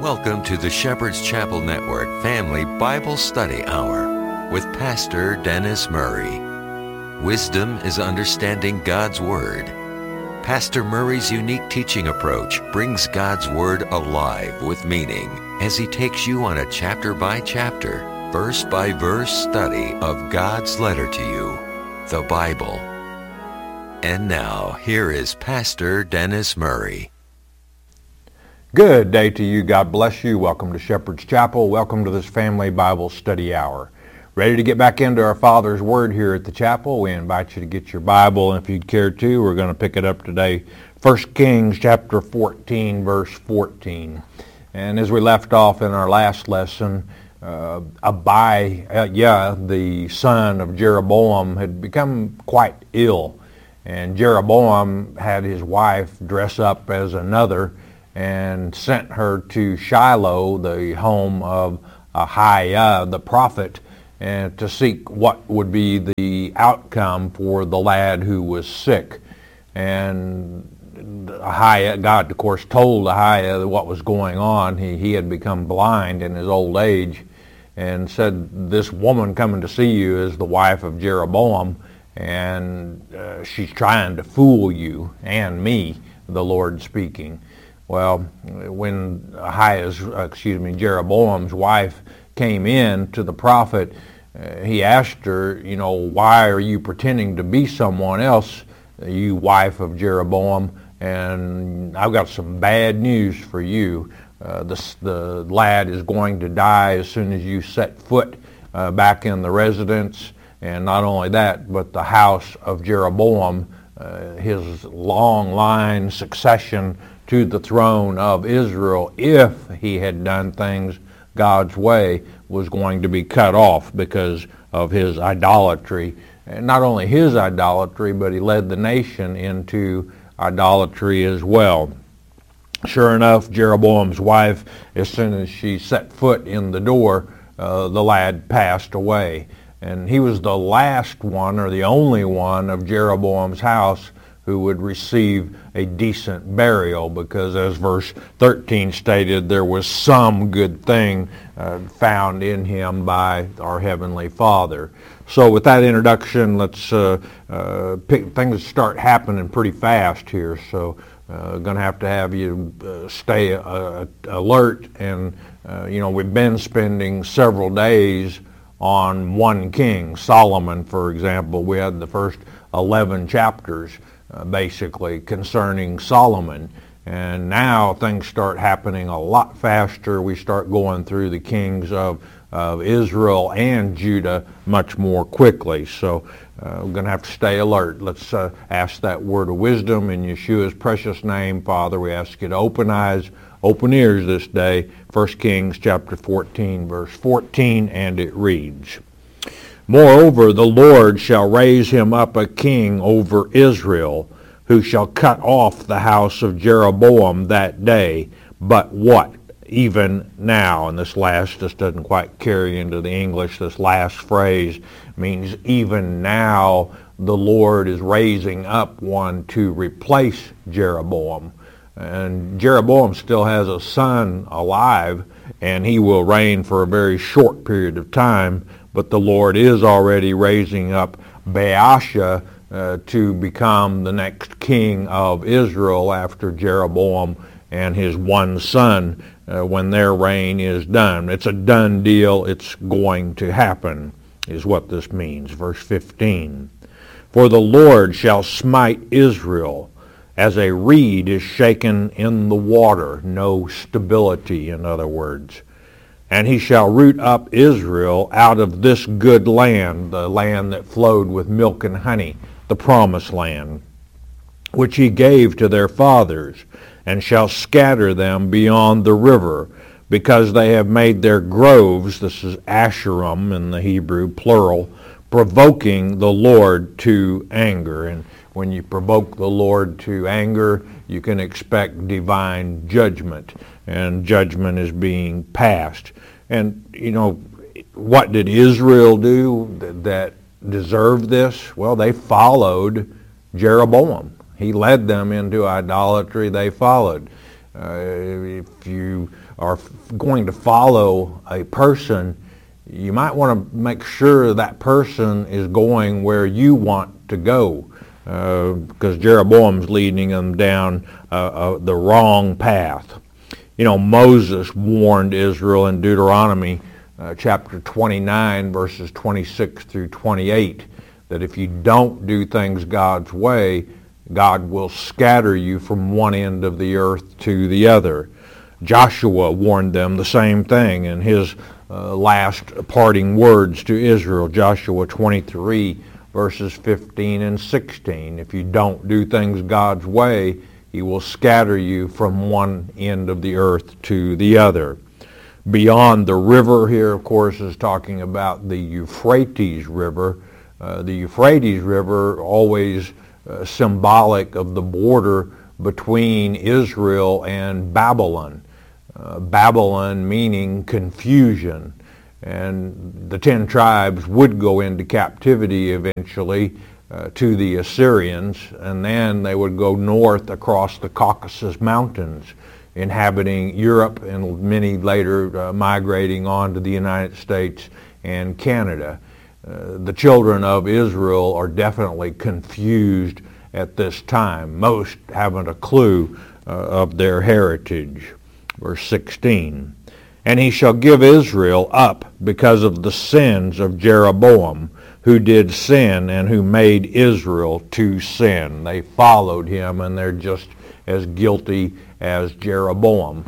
Welcome to the Shepherd's Chapel Network Family Bible Study Hour with Pastor Dennis Murray. Wisdom is understanding God's Word. Pastor Murray's unique teaching approach brings God's Word alive with meaning as he takes you on a chapter-by-chapter, verse-by-verse study of God's letter to you, the Bible. And now, here is Pastor Dennis Murray. Good day to you. God bless you. Welcome to Shepherd's Chapel. Welcome to this Family Bible Study Hour. Ready to get back into our Father's Word here at the chapel? We invite you to get your Bible, and if you'd care to, we're going to pick it up today. 1 Kings chapter 14, verse 14. And as we left off in our last lesson, Abiah, the son of Jeroboam, had become quite ill. And Jeroboam had his wife dress up as another and sent her to Shiloh, the home of Ahiah, the prophet, and to seek what would be the outcome for the lad who was sick. And Ahiah, God, of course, told Ahiah what was going on. He had become blind in his old age and said, "This woman coming to see you is the wife of Jeroboam, and she's trying to fool you and me," the Lord speaking. Well, when Jeroboam's wife came in to the prophet, he asked her, "Why are you pretending to be someone else, you wife of Jeroboam? And I've got some bad news for you. The lad is going to die as soon as you set foot back in the residence. And not only that, but the house of Jeroboam, his long line succession to the throne of Israel, if he had done things God's way, was going to be cut off because of his idolatry. And not only his idolatry, but he led the nation into idolatry as well." Sure enough, Jeroboam's wife, as soon as she set foot in the door, the lad passed away. And he was the last one, or the only one, of Jeroboam's house who would receive a decent burial, because as verse 13 stated, there was some good thing found in him by our Heavenly Father. So with that introduction, let's things start happening pretty fast here. So going to have you stay alert. And, we've been spending several days on one king, Solomon, for example. We had the first 11 chapters basically concerning Solomon. And now things start happening a lot faster. We start going through the kings of Israel and Judah much more quickly. So we're going to have to stay alert. Let's ask that word of wisdom in Yeshua's precious name. Father, we ask you to open eyes, open ears this day. 1 Kings chapter 14, verse 14, and it reads, "Moreover, the Lord shall raise him up a king over Israel, who shall cut off the house of Jeroboam that day. But what? Even now." And this doesn't quite carry into the English. This last phrase means even now the Lord is raising up one to replace Jeroboam. And Jeroboam still has a son alive, and he will reign for a very short period of time. But the Lord is already raising up Baasha to become the next king of Israel after Jeroboam and his one son when their reign is done. It's a done deal. It's going to happen, is what this means. Verse 15, "For the Lord shall smite Israel as a reed is shaken in the water." No stability, in other words. "And he shall root up Israel out of this good land," the land that flowed with milk and honey, the promised land, "which he gave to their fathers, and shall scatter them beyond the river, because they have made their groves," this is Asherim in the Hebrew, plural, "provoking the Lord to anger." And when you provoke the Lord to anger, you can expect divine judgment, and judgment is being passed. And, what did Israel do that deserved this? Well, they followed Jeroboam. He led them into idolatry. They followed. If you are going to follow a person, you might want to make sure that person is going where you want to go, because Jeroboam's leading them down the wrong path. You know, Moses warned Israel in Deuteronomy chapter 29, verses 26 through 28, that if you don't do things God's way, God will scatter you from one end of the earth to the other. Joshua warned them the same thing in his last parting words to Israel, Joshua 23, verses 15 and 16. If you don't do things God's way, He will scatter you from one end of the earth to the other. Beyond the river here, of course, is talking about the Euphrates River. The Euphrates River, always symbolic of the border between Israel and Babylon. Babylon meaning confusion. And the 10 tribes would go into captivity eventually to the Assyrians, and then they would go north across the Caucasus Mountains, inhabiting Europe, and many later migrating on to the United States and Canada. The children of Israel are definitely confused at this time. Most haven't a clue of their heritage. Verse 16, "And he shall give Israel up because of the sins of Jeroboam, who did sin and who made Israel to sin." They followed him, and they're just as guilty as Jeroboam.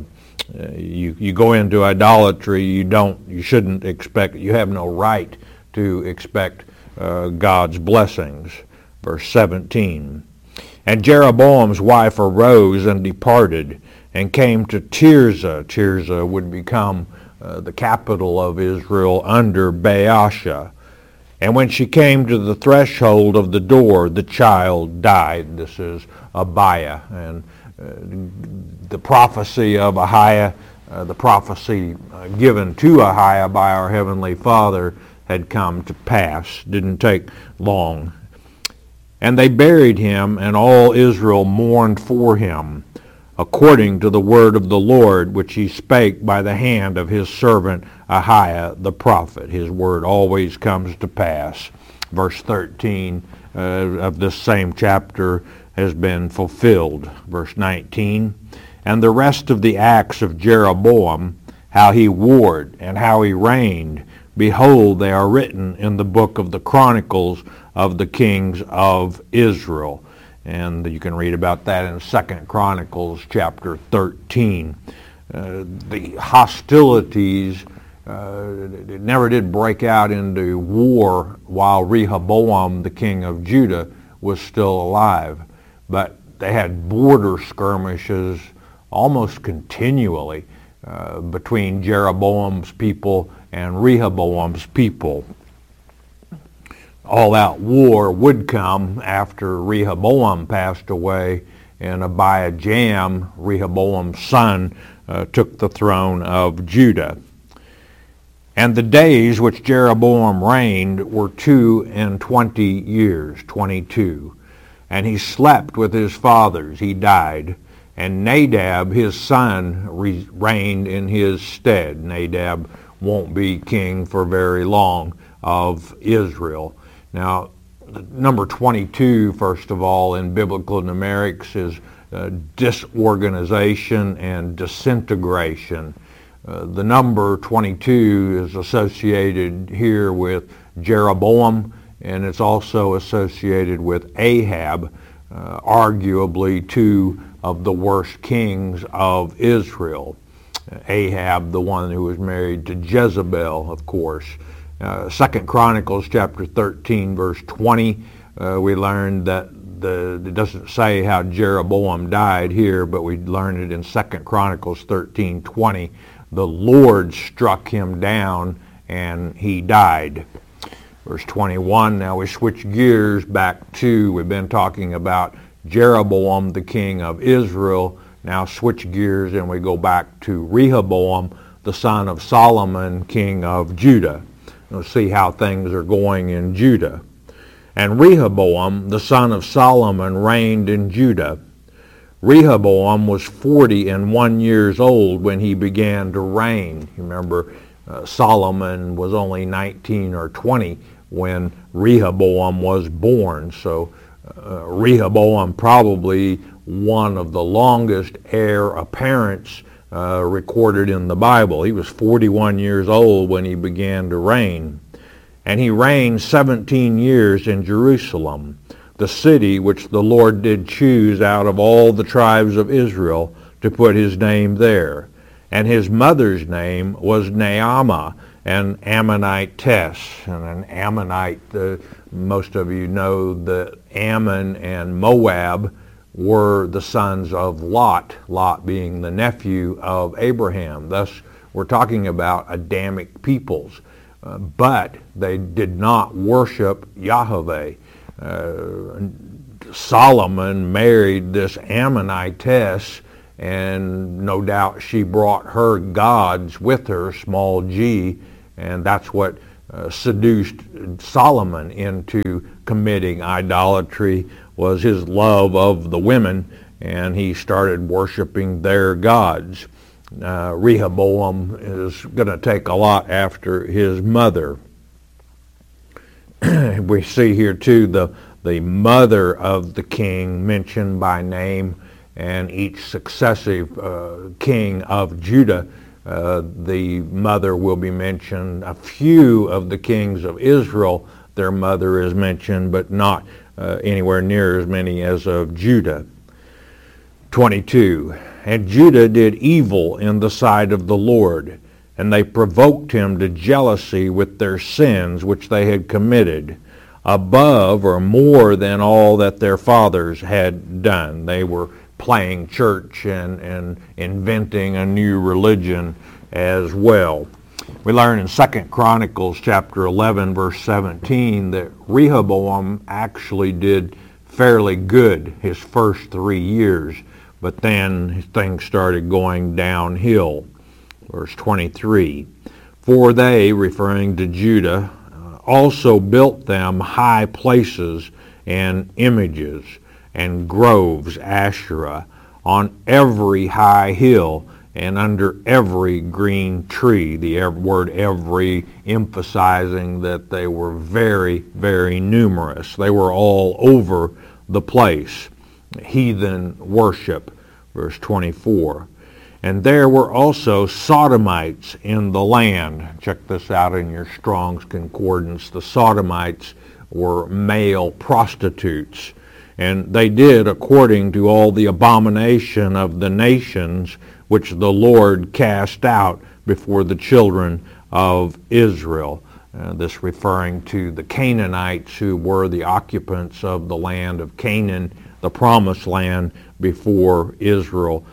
You go into idolatry, you shouldn't expect, you have no right to expect God's blessings. Verse 17, "And Jeroboam's wife arose and departed, and came to Tirzah." Tirzah would become the capital of Israel under Baasha. "And when she came to the threshold of the door, the child died." This is Abiah. And the prophecy of Ahiah, the prophecy given to Ahiah by our Heavenly Father, had come to pass. Didn't take long. "And they buried him, and all Israel mourned for him, according to the word of the Lord, which he spake by the hand of his servant Ahiah the prophet." His word always comes to pass. Verse 13 of this same chapter has been fulfilled. Verse 19, "And the rest of the acts of Jeroboam, how he warred and how he reigned, behold, they are written in the book of the Chronicles of the kings of Israel." And you can read about that in 2 Chronicles chapter 13. The hostilities never did break out into war while Rehoboam, the king of Judah, was still alive. But they had border skirmishes almost continually between Jeroboam's people and Rehoboam's people. All-out war would come after Rehoboam passed away, and Abijam, Rehoboam's son, took the throne of Judah. "And the days which Jeroboam reigned were 22 years, 22. And he slept with his fathers, he died. And Nadab, his son, reigned in his stead." Nadab won't be king for very long of Israel. Now, number 22, first of all, in biblical numerics is disorganization and disintegration. The number 22 is associated here with Jeroboam, and it's also associated with Ahab, arguably two of the worst kings of Israel. Ahab, the one who was married to Jezebel, of course. 2 Chronicles chapter 13, verse 20, we learned that it doesn't say how Jeroboam died here, but we learned it in 2 Chronicles 13:20. The Lord struck him down and he died. Verse 21, now we switch gears back to, we've been talking about Jeroboam, the king of Israel. Now switch gears and we go back to Rehoboam, the son of Solomon, king of Judah. We'll see how things are going in Judah. "And Rehoboam, the son of Solomon, reigned in Judah Rehoboam was 41 years old when he began to reign. You remember Solomon was only 19 or 20 when Rehoboam was born. So Rehoboam probably one of the longest heir apparents recorded in the Bible. He was 41 years old when he began to reign. And he reigned 17 years in Jerusalem, the city which the Lord did choose out of all the tribes of Israel to put his name there. And his mother's name was Naamah, an Ammonitess. And an Ammonite, most of you know that Ammon and Moab were the sons of Lot, Lot being the nephew of Abraham. Thus, we're talking about Adamic peoples. But they did not worship Yahweh. Solomon married this Ammonitess, and no doubt she brought her gods with her, small g, and that's what seduced Solomon into committing idolatry, was his love of the women, and he started worshiping their gods. Rehoboam is going to take a lot after his mother. We see here too the mother of the king mentioned by name, and each successive king of Judah, the mother will be mentioned. A few of the kings of Israel, their mother is mentioned, but not anywhere near as many as of Judah. 22. And Judah did evil in the sight of the Lord, and they provoked him to jealousy with their sins which they had committed, above or more than all that their fathers had done. They were playing church and inventing a new religion as well. We learn in 2 Chronicles chapter 11, verse 17, that Rehoboam actually did fairly good his first 3 years, but then things started going downhill. Verse 23, for they, referring to Judah, also built them high places and images and groves, Asherah, on every high hill and under every green tree. The word every emphasizing that they were very, very numerous. They were all over the place. Heathen worship, verse 24. And there were also Sodomites in the land. Check this out in your Strong's Concordance. The Sodomites were male prostitutes, and they did according to all the abomination of the nations which the Lord cast out before the children of Israel. This referring to the Canaanites, who were the occupants of the land of Canaan, the promised land, before Israel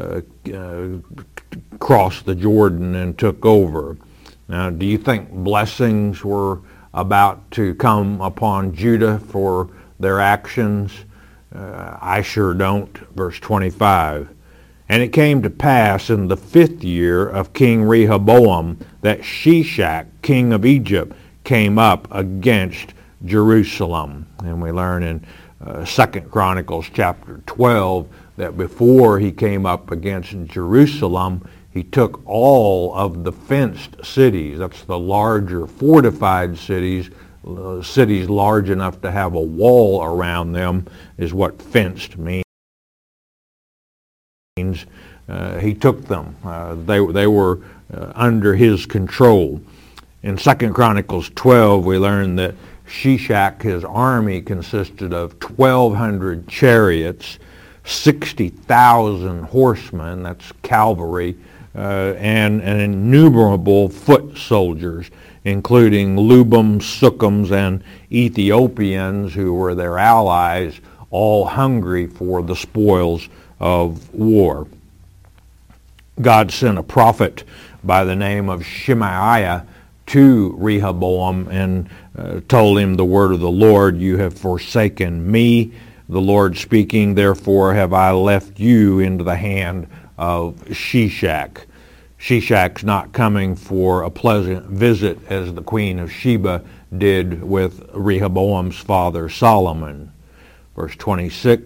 crossed the Jordan and took over. Now, do you think blessings were about to come upon Judah for their actions? I sure don't. Verse 25. And it came to pass in the 5th year of King Rehoboam that Shishak, king of Egypt, came up against Jerusalem. And we learn in 2 Chronicles chapter 12 that before he came up against Jerusalem, he took all of the fenced cities. That's the larger fortified cities. Cities large enough to have a wall around them is what fenced means. He took them. They were under his control. In 2 Chronicles 12, we learn that Shishak, his army, consisted of 1,200 chariots, 60,000 horsemen, that's cavalry, and innumerable foot soldiers, including Lubim, Sukkums, and Ethiopians, who were their allies, all hungry for the spoils of war. God sent a prophet by the name of Shemaiah to Rehoboam and told him the word of the Lord, you have forsaken me, the Lord speaking, therefore have I left you into the hand of Shishak. Shishak's not coming for a pleasant visit as the Queen of Sheba did with Rehoboam's father Solomon. Verse 26,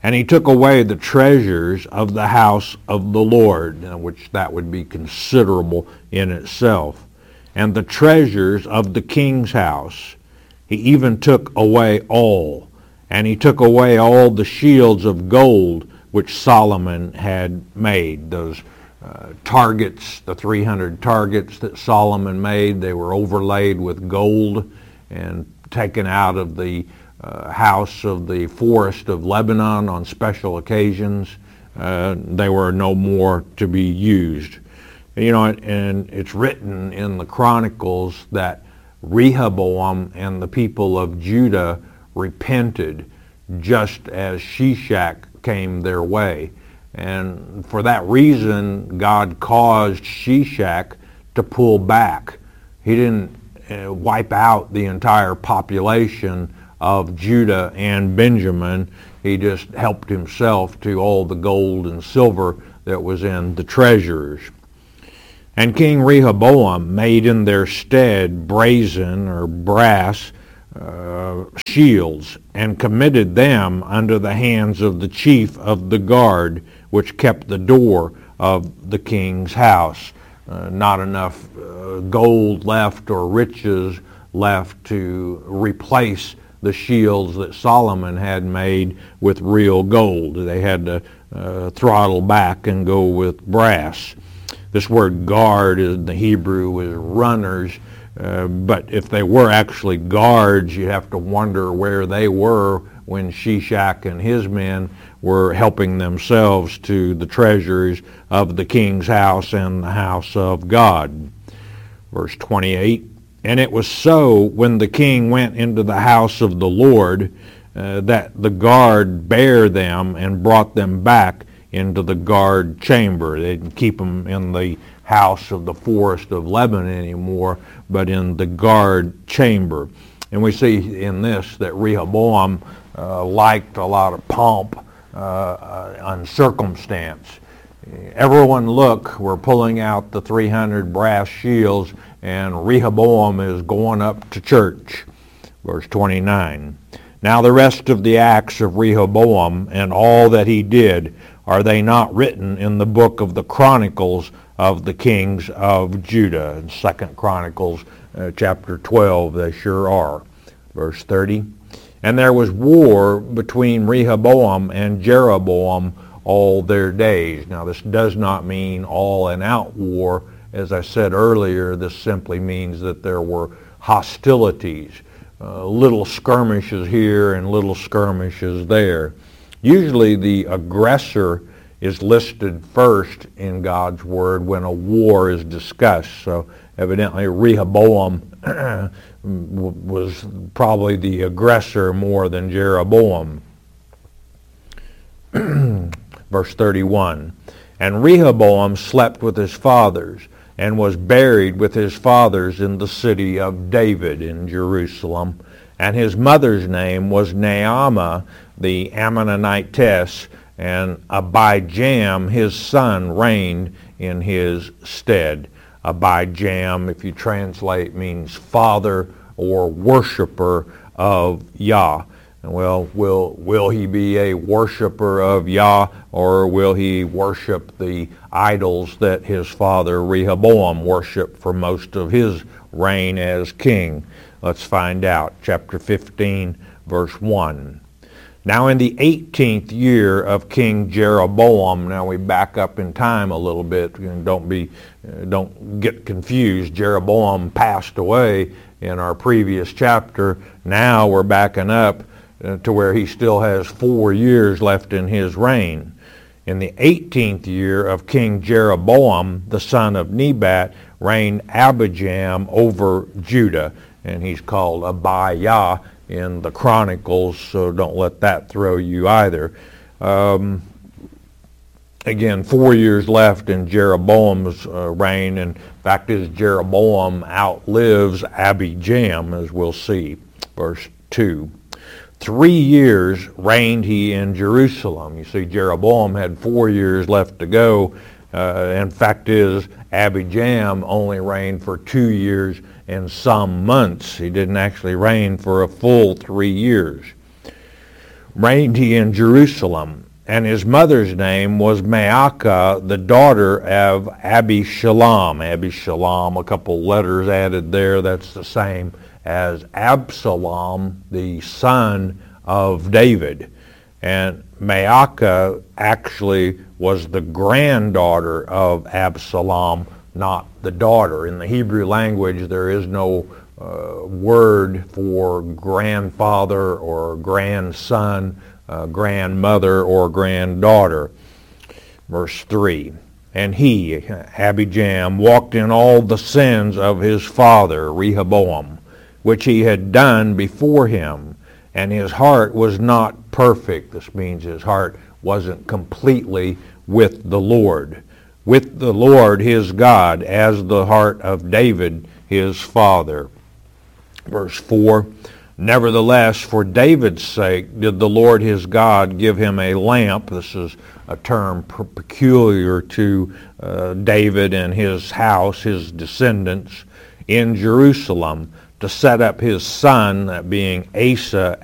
And he took away the treasures of the house of the Lord, which that would be considerable in itself, and the treasures of the king's house. He even took away all. And he took away all the shields of gold which Solomon had made. Those targets, the 300 targets that Solomon made, they were overlaid with gold and taken out of the house of the forest of Lebanon on special occasions. They were no more to be used. And it's written in the Chronicles that Rehoboam and the people of Judah repented just as Shishak came their way. And for that reason, God caused Shishak to pull back. He didn't wipe out the entire population of Judah and Benjamin. He just helped himself to all the gold and silver that was in the treasures. And King Rehoboam made in their stead brazen or brass shields, and committed them under the hands of the chief of the guard, which kept the door of the king's house. Not enough gold left or riches left to replace the shields that Solomon had made with real gold. They had to throttle back and go with brass. This word guard in the Hebrew is runners, but if they were actually guards, you have to wonder where they were when Shishak and his men were helping themselves to the treasures of the king's house and the house of God. Verse 28, and it was so when the king went into the house of the Lord that the guard bare them and brought them back into the guard chamber. They didn't keep them in the house of the forest of Lebanon anymore, but in the guard chamber. And we see in this that Rehoboam liked a lot of pomp and circumstance. Everyone look, we're pulling out the 300 brass shields, and Rehoboam is going up to church. Verse 29. Now the rest of the acts of Rehoboam and all that he did, are they not written in the book of the Chronicles of the kings of Judah? In 2 Chronicles chapter 12, they sure are. Verse 30. And there was war between Rehoboam and Jeroboam all their days. Now this does not mean all and out war. As I said earlier, this simply means that there were hostilities, little skirmishes here and little skirmishes there. Usually the aggressor is listed first in God's Word when a war is discussed. So evidently Rehoboam was probably the aggressor more than Jeroboam. Verse 31, and Rehoboam slept with his fathers and was buried with his fathers in the city of David in Jerusalem. And his mother's name was Naamah the Ammonitess, and Abijam his son reigned in his stead. Abijam, if you translate, means father or worshiper of Yah. Well, will he be a worshiper of Yah, or will he worship the idols that his father Rehoboam worshiped for most of his reign as king? Let's find out. Chapter 15, verse 1. Now in the 18th year of King Jeroboam, now we back up in time a little bit, and don't get confused. Jeroboam passed away in our previous chapter. Now we're backing up to where he still has 4 years left in his reign. In the 18th year of King Jeroboam, the son of Nebat, reigned Abijam over Judah, and he's called Abijah in the Chronicles, so don't let that throw you either. Again, 4 years left in Jeroboam's reign, and fact is Jeroboam outlives Abijam, as we'll see. Verse 2. 3 years reigned he in Jerusalem. You see, Jeroboam had 4 years left to go. And fact is, Abijam only reigned for 2 years and some months. He didn't actually reign for a full 3 years. reigned he in Jerusalem. And his mother's name was Maacah, the daughter of Abishalom. Abishalom, a couple letters added there, that's the same as Absalom, the son of David. And Maacah actually was the granddaughter of Absalom, not the daughter. In the Hebrew language, there is no word for grandfather or grandson, grandmother or granddaughter. Verse 3, and he, Abijam, walked in all the sins of his father Rehoboam, which he had done before him, and his heart was not perfect. This means his heart wasn't completely with the Lord his God, as the heart of David his father. Verse 4, nevertheless, for David's sake did the Lord his God give him a lamp. This is a term peculiar to David and his house, his descendants, in Jerusalem, to set up his son, that being Asa,